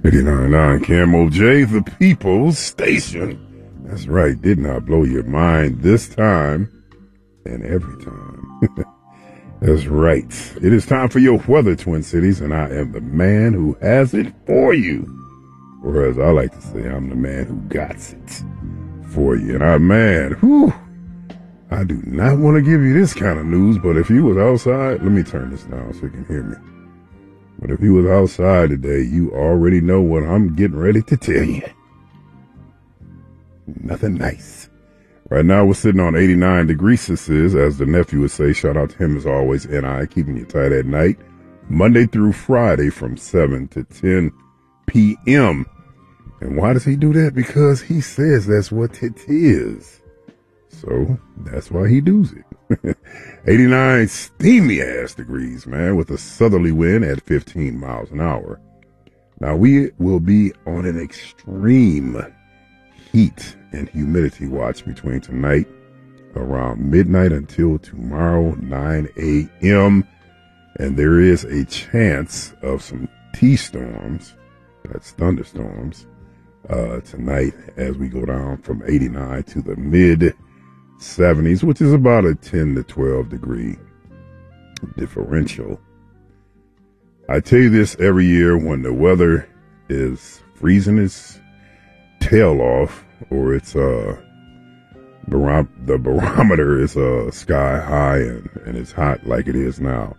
89.9 Camo J, the People's Station. That's right, didn't I blow your mind this time and every time? That's right. It is time for your weather, Twin Cities, and I am the man who has it for you. Or as I like to say, I'm the man who got it for you. And I do not want to give you this kind of news, but if you was outside, let me turn this down so you can hear me. But if you was outside today, you already know what I'm getting ready to tell you. Nothing nice. Right now we're sitting on 89 degrees Celsius, as the nephew would say. Shout out to him as always, N.I., keeping you tight at night. Monday through Friday from 7 to 10 p.m. And why does he do that? Because he says that's what it is. So that's why he does it. 89 steamy ass degrees, man, with a southerly wind at 15 miles an hour. Now we will be on an extreme heat and humidity watch between tonight around midnight until tomorrow 9 a.m. And there is a chance of some T-storms, that's thunderstorms, tonight as we go down from 89 to the mid 70s, which is about a 10 to 12 degree differential. I tell you this every year when the weather is freezing its tail off, or it's the barometer is sky high and it's hot like it is now.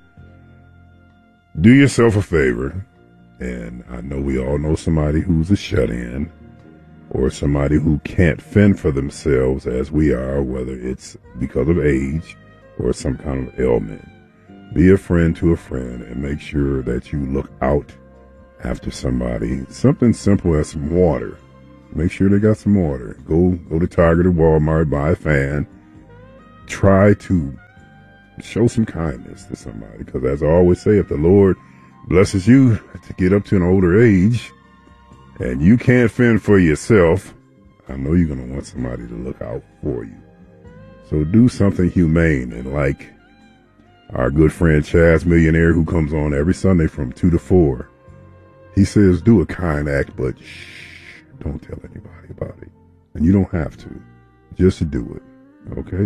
Do yourself a favor, and I know we all know somebody who's a shut-in or somebody who can't fend for themselves as we are, whether it's because of age or some kind of ailment. Be a friend to a friend and make sure that you look out after somebody. Something simple as some water. Make sure they got some water. Go to Target or Walmart, buy a fan. Try to show some kindness to somebody. Because as I always say, if the Lord blesses you to get up to an older age and you can't fend for yourself, I know you're going to want somebody to look out for you. So do something humane. And like our good friend Chaz Millionaire, who comes on every Sunday from 2 to 4, he says, do a kind act, but don't tell anybody about it. And you don't have to. Just do it. Okay?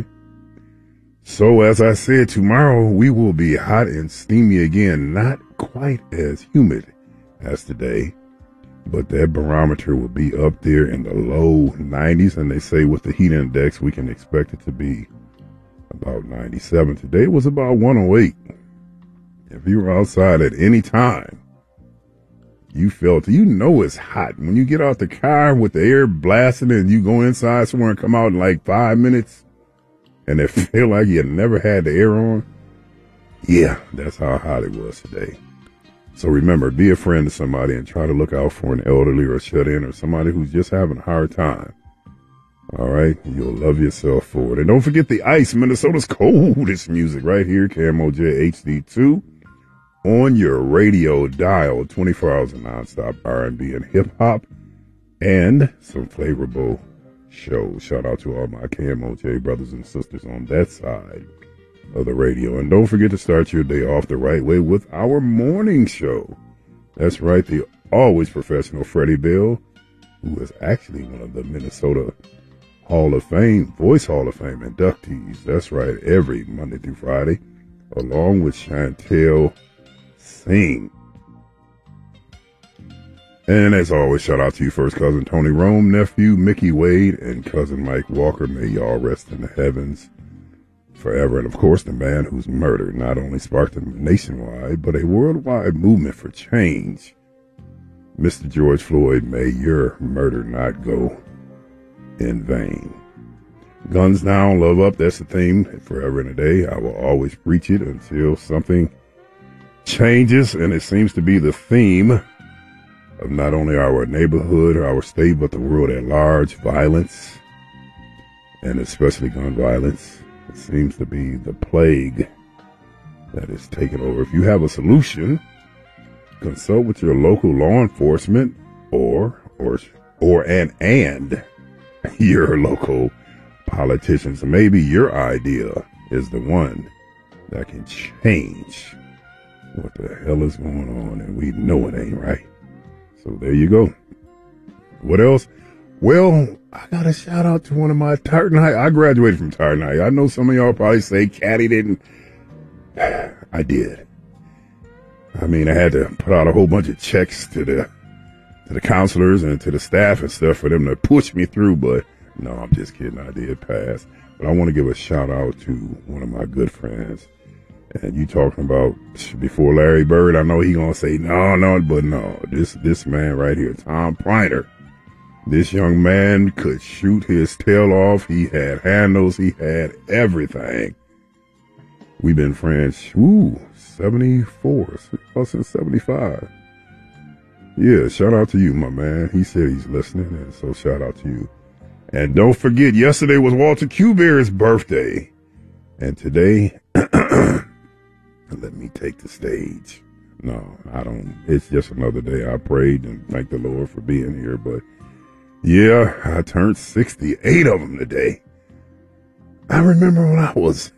So as I said, tomorrow we will be hot and steamy again. Not quite as humid as today, but that barometer will be up there in the low 90s. And they say with the heat index, we can expect it to be about 97. Today was about 108. If you were outside at any time, you felt, it's hot. When you get out the car with the air blasting and you go inside somewhere and come out in like 5 minutes and it feel like you never had the air on. Yeah, that's how hot it was today. So remember, be a friend to somebody and try to look out for an elderly or shut-in or somebody who's just having a hard time. All right? You'll love yourself for it. And don't forget the ice, Minnesota's coldest music right here, Camo J HD2. On your radio dial, 24 hours of nonstop R&B and hip-hop, and some flavorful shows. Shout out to all my KMOJ brothers and sisters on that side of the radio. And don't forget to start your day off the right way with our morning show. That's right, the always professional Freddie Bell, who is actually one of the Minnesota Voice Hall of Fame inductees. That's right, every Monday through Friday, along with Chantel Sing. And as always, shout out to you, first cousin Tony Rome, nephew Mickey Wade, and cousin Mike Walker. May y'all rest in the heavens forever. And of course, the man whose murder not only sparked a nationwide, but a worldwide movement for change. Mr. George Floyd, may your murder not go in vain. Guns down, love up, that's the theme forever and a day. I will always preach it until something changes, and it seems to be the theme of not only our neighborhood, our state, but the world at large. Violence, and especially gun violence, it seems to be the plague that is taking over. If you have a solution, consult with your local law enforcement or your local politicians. Maybe your idea is the one that can change what the hell is going on, and we know it ain't right. So there you go. What else? Well, I got a shout out to one of my Tartan High. I graduated from Tartan High. I know some of y'all probably say Caddy didn't. I did. I mean, I had to put out a whole bunch of checks to the counselors and to the staff and stuff for them to push me through. But no, I'm just kidding. I did pass. But I want to give a shout out to one of my good friends. And you talking about before Larry Bird, I know he gonna say no, but no, this man right here, Tom Priner. This young man could shoot his tail off. He had handles. He had everything. We've been friends, 74, since 75. Yeah, shout out to you, my man. He said he's listening, and so shout out to you. And don't forget, yesterday was Walter Q-Bear's birthday. And today, let me take the stage. No, I don't. It's just another day. I prayed and thanked the Lord for being here, but yeah, I turned 68 of them today. I remember when I was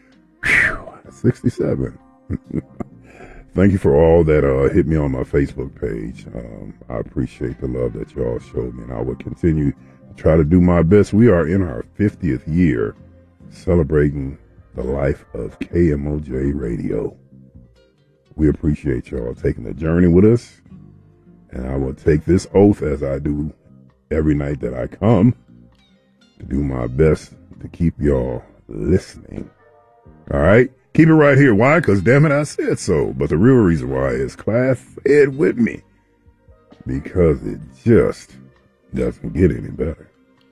67. Thank you for all that hit me on my Facebook page. I appreciate the love that y'all showed me, and I will continue to try to do my best. We are in our 50th year celebrating the life of KMOJ Radio. We appreciate y'all taking the journey with us, and I will take this oath as I do every night that I come to do my best to keep y'all listening. All right? Keep it right here. Why? Because damn it, I said so. But the real reason why is class said with me. Because it just doesn't get any better.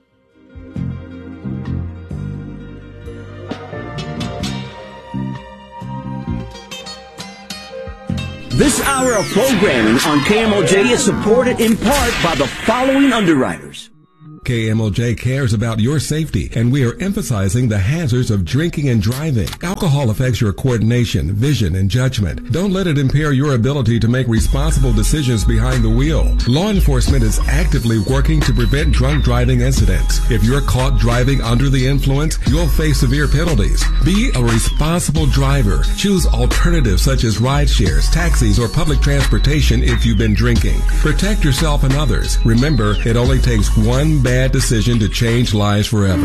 This hour of programming on KMOJ is supported in part by the following underwriters. KMOJ cares about your safety, and we are emphasizing the hazards of drinking and driving. Alcohol affects your coordination, vision, and judgment. Don't let it impair your ability to make responsible decisions behind the wheel. Law enforcement is actively working to prevent drunk driving incidents. If you're caught driving under the influence, you'll face severe penalties. Be a responsible driver. Choose alternatives such as ride shares, taxis, or public transportation if you've been drinking. Protect yourself and others. Remember, it only takes one bad decision to change lives forever.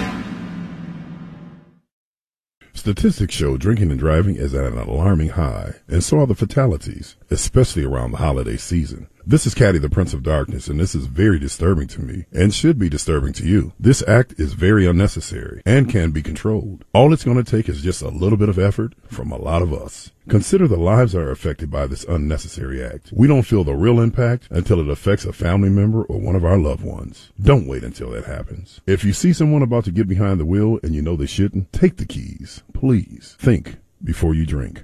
Statistics show drinking and driving is at an alarming high, and so are the fatalities, especially around the holiday season. This is Caddy, the Prince of Darkness, and this is very disturbing to me and should be disturbing to you. This act is very unnecessary and can be controlled. All it's going to take is just a little bit of effort from a lot of us. Consider the lives that are affected by this unnecessary act. We don't feel the real impact until it affects a family member or one of our loved ones. Don't wait until that happens. If you see someone about to get behind the wheel and you know they shouldn't, take the keys. Please think before you drink.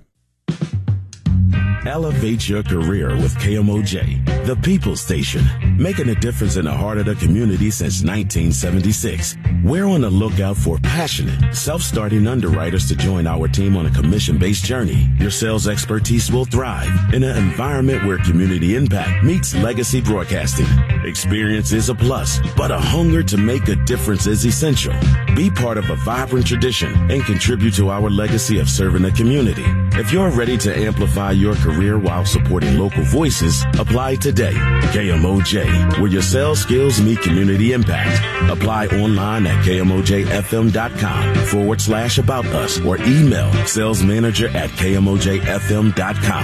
Elevate your career with KMOJ, the People Station, making a difference in the heart of the community since 1976. We're on the lookout for passionate, self-starting underwriters to join our team on a commission-based journey. Your sales expertise will thrive in an environment where community impact meets legacy broadcasting. Experience is a plus, but a hunger to make a difference is essential. Be part of a vibrant tradition and contribute to our legacy of serving the community. If you're ready to amplify your career while supporting local voices, apply today. KMOJ, where your sales skills meet community impact. Apply online at KMOJFM.com /about us or email salesmanager@KMOJFM.com.